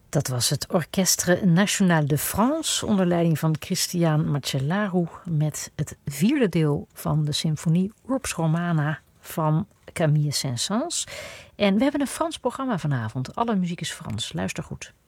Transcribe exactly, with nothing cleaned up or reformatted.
Dat was het Orchestre National de France onder leiding van Christian Macellaro met het vierde deel van de symfonie Urbs Romana van Camille Saint-Saëns. En we hebben een Frans programma vanavond. Alle muziek is Frans. Luister goed.